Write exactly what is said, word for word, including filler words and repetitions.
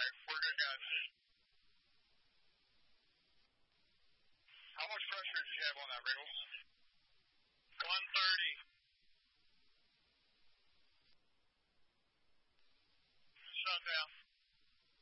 right, we're good, guys. How much pressure did you have on that wriggle? one thirty. Shut down.